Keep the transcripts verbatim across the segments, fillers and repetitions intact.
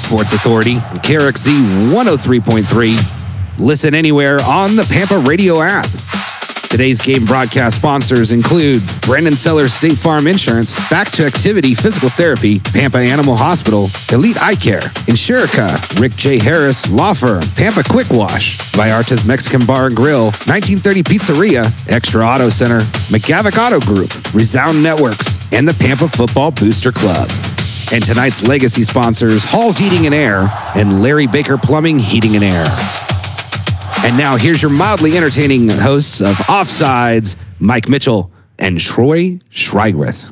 Sports Authority, K R X Z one oh three point three. Listen anywhere on the Pampa Radio app. Today's game broadcast sponsors include Brandon Sellers State Farm Insurance, Back to Activity Physical Therapy, Pampa Animal Hospital, Elite Eye Care, Insurica, Rick J. Harris Law Firm, Pampa Quick Wash, Vallarta's Mexican Bar and Grill, nineteen thirty Pizzeria, Extra Auto Center, McGavick Auto Group, Resound Networks, and the Pampa Football Booster Club. And tonight's legacy sponsors, Hall's Heating and Air and Larry Baker Plumbing, Heating and Air. And now here's your mildly entertaining hosts of Offsides, Mike Mitchell and Troy Schreigrith.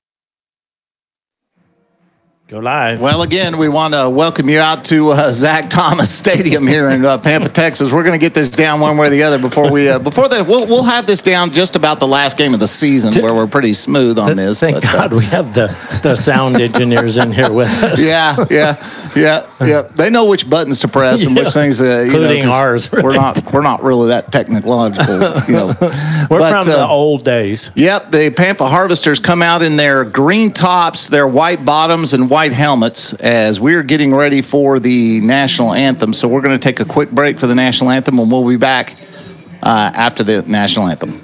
Go live. Well, again, we want to welcome you out to uh, Zach Thomas Stadium here in uh, Pampa, Texas. We're going to get this down one way or the other before we uh, before that. We'll we'll have this down just about the last game of the season, where we're pretty smooth on this. Thank but, God uh, we have the, the sound engineers in here with us. Yeah, yeah, yeah, yeah. They know which buttons to press and Yeah. which things, uh, you Including know, 'cause ours, We're right. not we're not really that technological, you know. We're But, from the uh, old days. Yep, the Pampa Harvesters come out in their green tops, their white bottoms, and white helmets as we're getting ready for the national anthem. So we're going to take a quick break for the national anthem, and we'll be back uh, after the national anthem.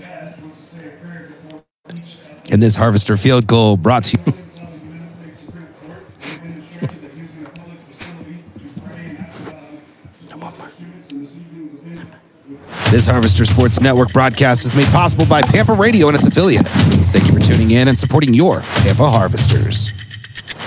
And this Harvester field goal brought to you. This Harvester Sports Network broadcast is made possible by Pampa Radio and its affiliates. Thank you for tuning in and supporting your Pampa Harvesters.